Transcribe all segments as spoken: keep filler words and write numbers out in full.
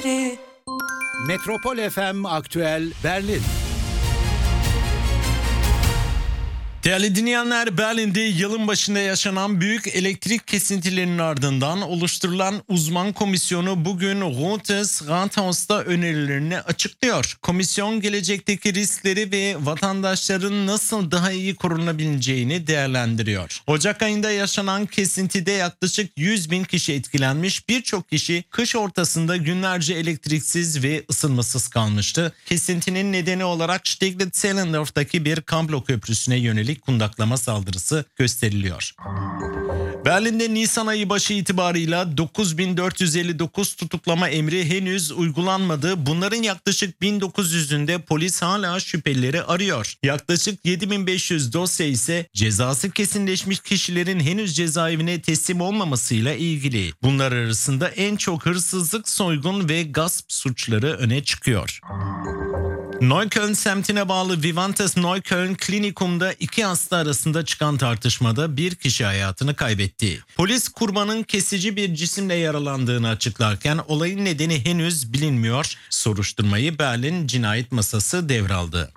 Metropol F M Aktüel Berlin. Değerli dinleyenler, Berlin'de yılın başında yaşanan büyük elektrik kesintilerinin ardından oluşturulan uzman komisyonu bugün Reuters Rathaus'ta önerilerini açıklıyor. Komisyon gelecekteki riskleri ve vatandaşların nasıl daha iyi korunabileceğini değerlendiriyor. Ocak ayında yaşanan kesintide yaklaşık yüz bin kişi etkilenmiş, birçok kişi kış ortasında günlerce elektriksiz ve ısınmasız kalmıştı. Kesintinin nedeni olarak Steglitz-Zehlendorf'taki bir kablo köprüsüne yönelik kundaklama saldırısı gösteriliyor. Berlin'de Nisan ayı başı itibarıyla dokuz bin dört yüz elli dokuz tutuklama emri henüz uygulanmadı. Bunların yaklaşık bin dokuz yüzünde polis hala şüphelileri arıyor. Yaklaşık yedi bin beş yüz dosya ise cezası kesinleşmiş kişilerin henüz cezaevine teslim olmamasıyla ilgili. Bunlar arasında en çok hırsızlık, soygun ve gasp suçları öne çıkıyor. Neukölln semtine bağlı Vivantes Neukölln Klinikum'da iki hasta arasında çıkan tartışmada bir kişi hayatını kaybetti. Polis kurbanın kesici bir cisimle yaralandığını açıklarken olayın nedeni henüz bilinmiyor. Soruşturmayı Berlin Cinayet Masası devraldı.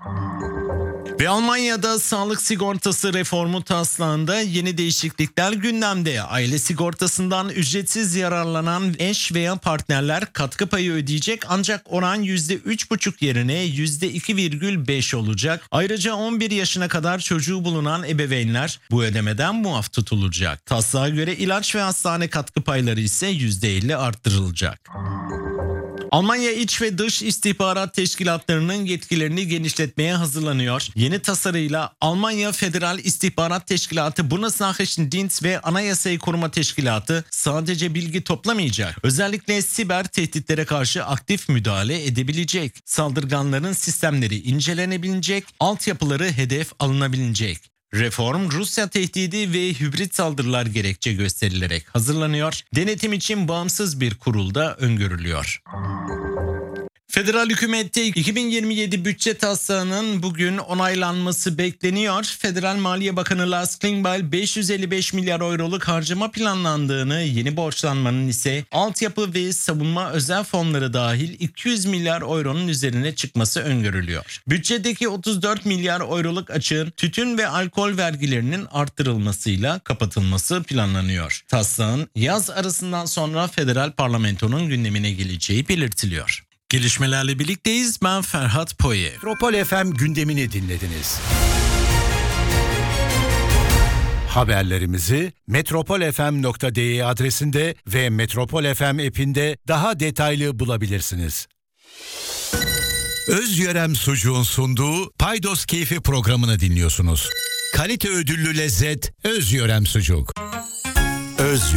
Ve Almanya'da sağlık sigortası reformu taslağında yeni değişiklikler gündemde. Aile sigortasından ücretsiz yararlanan eş veya partnerler katkı payı ödeyecek, ancak oran yüzde üç buçuk yerine yüzde iki virgül beş olacak. Ayrıca on bir yaşına kadar çocuğu bulunan ebeveynler bu ödemeden muaf tutulacak. Taslağa göre ilaç ve hastane katkı payları ise yüzde elli arttırılacak. Almanya İç ve Dış İstihbarat Teşkilatlarının yetkilerini genişletmeye hazırlanıyor. Yeni tasarıyla Almanya Federal İstihbarat Teşkilatı, Bundesnachrichtendienst ve Anayasayı Koruma Teşkilatı sadece bilgi toplamayacak, özellikle siber tehditlere karşı aktif müdahale edebilecek. Saldırganların sistemleri incelenebilecek, altyapıları hedef alınabilecek. Reform Rusya tehdidi ve hibrit saldırılar gerekçe gösterilerek hazırlanıyor. Denetim için bağımsız bir kurul da öngörülüyor. Federal hükümette iki bin yirmi yedi bütçe taslağının bugün onaylanması bekleniyor. Federal Maliye Bakanı Lars Klingbeil beş yüz elli beş milyar euroluk harcama planlandığını, yeni borçlanmanın ise altyapı ve savunma özel fonları dahil iki yüz milyar euronun üzerine çıkması öngörülüyor. Bütçedeki otuz dört milyar euroluk açığın tütün ve alkol vergilerinin arttırılmasıyla kapatılması planlanıyor. Taslağın yaz arasından sonra federal parlamentonun gündemine geleceği belirtiliyor. Gelişmelerle birlikteyiz. Ben Ferhat Poye. Metropol F M gündemini dinlediniz. Haberlerimizi metropol f m nokta d e adresinde ve Metropol F M app'inde daha detaylı bulabilirsiniz. Özyörem Sucuğun sunduğu Paydos Keyfi programını dinliyorsunuz. Kalite ödüllü lezzet Özyörem Sucuk. Öz